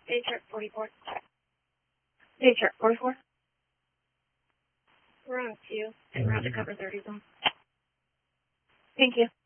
Day trip 44. Day trip 44. We're on 2, and we're out to cover 30 zone. Thank you.